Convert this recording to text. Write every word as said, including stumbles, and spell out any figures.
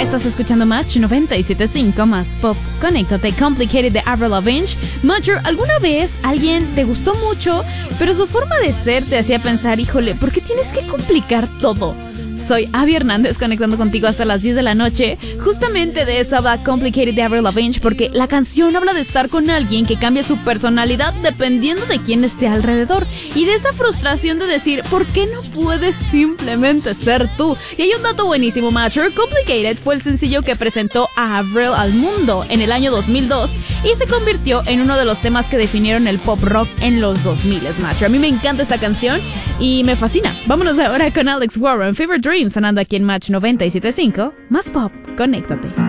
Estás escuchando Match noventa y siete punto cinco más pop. Conéctate. Complicated de Avril Lavigne. Matcher, ¿alguna vez alguien te gustó mucho, pero su forma de ser te hacía pensar, híjole, ¿por qué tienes que complicar todo? Soy Abby Hernández, conectando contigo hasta las diez de la noche. Justamente de eso habla Complicated de Avril Lavigne, porque la canción habla de estar con alguien que cambia su personalidad dependiendo de quién esté alrededor, y de esa frustración de decir, ¿por qué no puedes simplemente ser tú? Y hay un dato buenísimo, Matcher. Complicated fue el sencillo que presentó a Avril al mundo en el año dos mil dos y se convirtió en uno de los temas que definieron el pop rock en los dos mil, Matcher. A mí me encanta esta canción y me fascina. Vámonos ahora con Alex Warren, Favorite Dreams, sonando aquí en Match noventa y siete punto cinco más pop. Conéctate.